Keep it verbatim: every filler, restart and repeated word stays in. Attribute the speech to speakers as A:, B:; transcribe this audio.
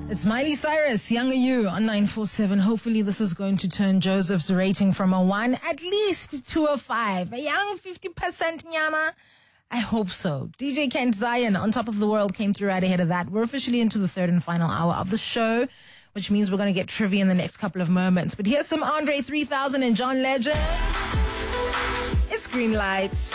A: It's Miley Cyrus, Younger You on nine four seven. Hopefully this is going to turn Joseph's rating from a one at least to a five. A young fifty percent nyana. I hope so. D J Kent Zion on Top of the World came through right ahead of that. We're officially into the third and final hour of the show, which means we're going to get trivia in the next couple of moments. But here's some Andre three thousand and John Legend. It's Green Lights.